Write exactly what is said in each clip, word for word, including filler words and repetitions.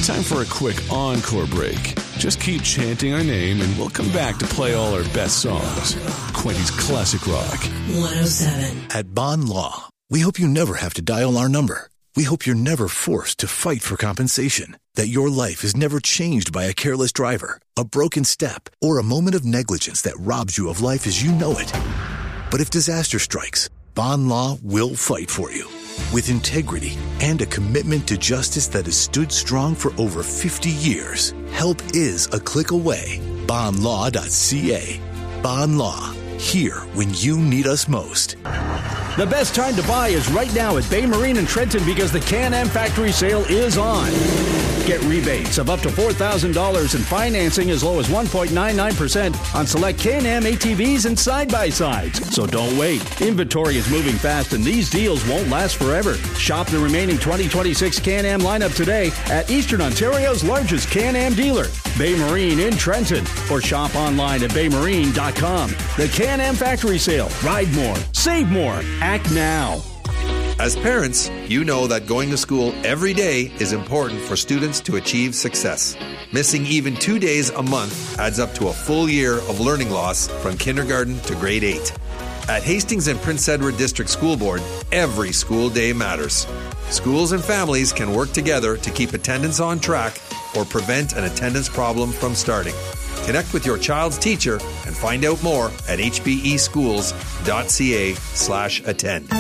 time for a quick encore break. Just keep chanting our name and we'll come back to play all our best songs. Quenty's Classic Rock. one oh seven. At Bond Law, we hope you never have to dial our number. We hope you're never forced to fight for compensation, that your life is never changed by a careless driver, a broken step, or a moment of negligence that robs you of life as you know it. But if disaster strikes, Bond Law will fight for you. With integrity and a commitment to justice that has stood strong for over fifty years, help is a click away. bond law dot c a. Bond Law. Here when you need us most. The best time to buy is right now at Bay Marine in Trenton because the Can-Am Factory Sale is on. Get rebates of up to four thousand dollars and financing as low as one point nine nine percent on select Can-Am A T Vs and side-by-sides. So don't wait. Inventory is moving fast and these deals won't last forever. Shop the remaining twenty twenty-six Can-Am lineup today at Eastern Ontario's largest Can-Am dealer, Bay Marine in Trenton, or shop online at bay marine dot com. The Can-Am Factory Sale. Ride more. Save more. Act now. As parents, you know that going to school every day is important for students to achieve success. Missing even two days a month adds up to a full year of learning loss from kindergarten to grade eight. At Hastings and Prince Edward District School Board, every school day matters. Schools and families can work together to keep attendance on track or prevent an attendance problem from starting. Connect with your child's teacher and find out more at h b e schools dot c a slash attend.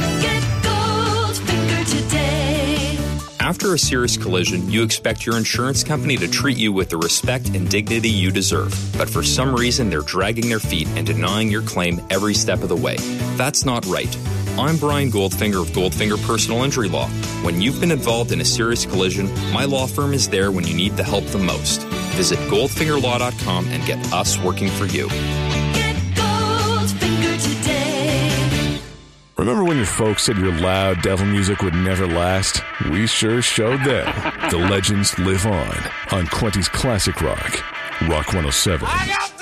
After a serious collision, you expect your insurance company to treat you with the respect and dignity you deserve. But for some reason, they're dragging their feet and denying your claim every step of the way. That's not right. I'm Brian Goldfinger of Goldfinger Personal Injury Law. When you've been involved in a serious collision, my law firm is there when you need the help the most. Visit goldfinger law dot com and get us working for you. Get Goldfinger today. Remember when your folks said your loud devil music would never last? We sure showed them. The legends live on on Quenty's Classic Rock. Rock one oh seven. I got